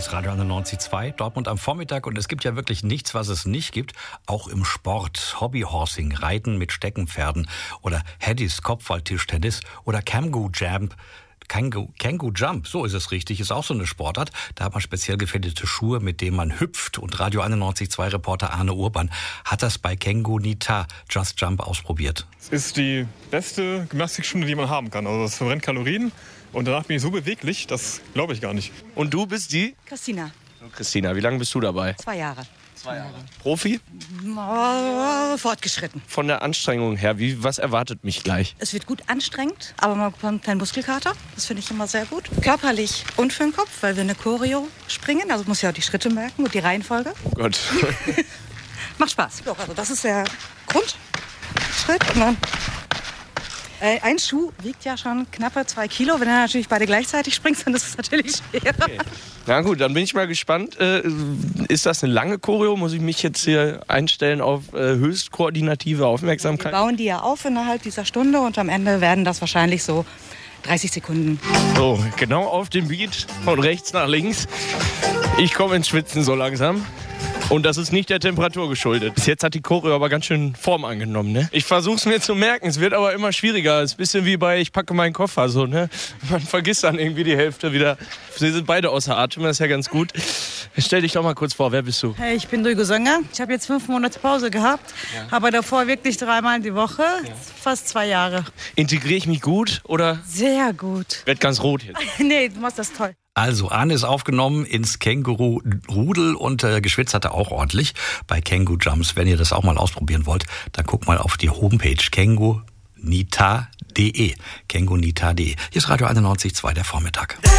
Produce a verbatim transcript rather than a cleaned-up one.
ist Radio einundneunzig Komma zwei, Dortmund am Vormittag. Und es gibt ja wirklich nichts, was es nicht gibt, auch im Sport. Hobbyhorsing, Reiten mit Steckenpferden oder Headies, Kopfball-Tischtennis oder Kangoo Jump. Kangoo, Kangoo Jump, so ist es richtig, ist auch so eine Sportart. Da hat man speziell gefädete Schuhe, mit denen man hüpft. Und Radio einundneunzig Komma zwei Reporter Arne Urban hat das bei Kangoo Nita Just Jump ausprobiert. Es ist die beste Gymnastikstunde, die man haben kann. Also das verbrennt Kalorien und danach bin ich so beweglich, das glaube ich gar nicht. Und du bist die? Christina. Christina, wie lange bist du dabei? Zwei Jahre. Zwei Jahre. Profi? Oh, fortgeschritten. Von der Anstrengung her, wie, was erwartet mich gleich? Es wird gut anstrengend, aber man bekommt keinen Muskelkater. Das finde ich immer sehr gut. Körperlich und für den Kopf, weil wir eine Choreo springen. Also muss ja auch die Schritte merken und die Reihenfolge. Oh Gott. Macht Spaß. Doch, also das ist der Grundschritt. Und dann äh, ein Schuh wiegt ja schon knappe zwei Kilo. Wenn du natürlich beide gleichzeitig springst, dann ist es natürlich schwerer. Okay. Na gut, dann bin ich mal gespannt. Äh, ist das eine lange Choreo? Muss ich mich jetzt hier einstellen auf äh, höchst koordinative Aufmerksamkeit? Wir bauen die ja auf innerhalb dieser Stunde und am Ende werden das wahrscheinlich so dreißig Sekunden. So, genau auf den Beat, von rechts nach links. Ich komme ins Schwitzen so langsam. Und das ist nicht der Temperatur geschuldet. Bis jetzt hat die Choreo aber ganz schön Form angenommen, ne? Ich versuche es mir zu merken, es wird aber immer schwieriger. Es ist ein bisschen wie bei Ich packe meinen Koffer, so, ne? Man vergisst dann irgendwie die Hälfte wieder. Sie sind beide außer Atem, das ist ja ganz gut. Stell dich doch mal kurz vor, wer bist du? Hey, ich bin Duygu Sönger. Ich habe jetzt fünf Monate Pause gehabt, ja. Aber davor wirklich dreimal die Woche, ja. Fast zwei Jahre. Integriere ich mich gut oder? Sehr gut. Werd ganz rot jetzt. Nee, du machst das toll. Also, Arne ist aufgenommen ins Känguru-Rudel und äh, geschwitzt hat er auch ordentlich bei Kangoo Jumps. Wenn ihr das auch mal ausprobieren wollt, dann guckt mal auf die Homepage kangoo nita punkt de. kangoo nita punkt de. Hier ist Radio einundneunzig Komma zwei, der Vormittag.